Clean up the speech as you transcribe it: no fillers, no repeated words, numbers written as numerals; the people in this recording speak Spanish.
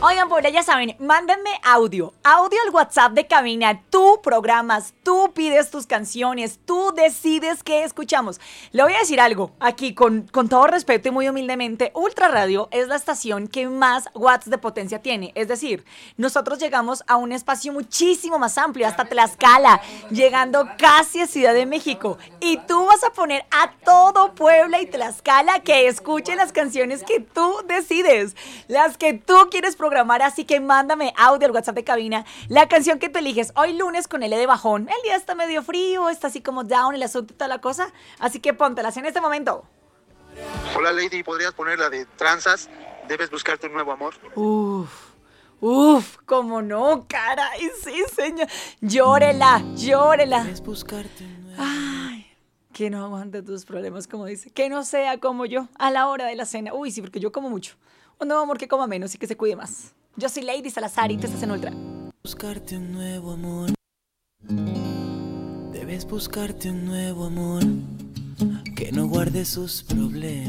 Oigan, por ya saben, mándenme audio al WhatsApp de cabina. Tú programas, tú pides tus canciones, tú decides qué escuchamos. Le voy a decir algo aquí con todo respeto y muy humildemente. Ultra Radio es la estación que más watts de potencia tiene. Es decir, nosotros llegamos a un espacio muchísimo más amplio, hasta Tlaxcala, llegando casi a Ciudad de México. Y tú vas a poner a todo Puebla y Tlaxcala que escuche las canciones que tú decides, las que tú quieres programar, así que mándame audio al WhatsApp de cabina, la canción que tú eliges. Hoy lunes con L de bajón, el día está medio frío, está así como down el asunto y toda la cosa, así que póntelas en este momento. Hola Lady, ¿podrías poner la de Tranzas? Debes buscarte un nuevo amor. Cómo no, caray, sí, señor. Llórela. Ay, que no aguante tus problemas, como dice. Que no sea como yo a la hora de la cena. Uy, sí, porque yo como mucho. Un nuevo amor que coma menos y que se cuide más. Yo soy Lady Salazar y te estás en Ultra. Buscarte un nuevo amor. Debes buscarte un nuevo amor que no guarde sus problemas.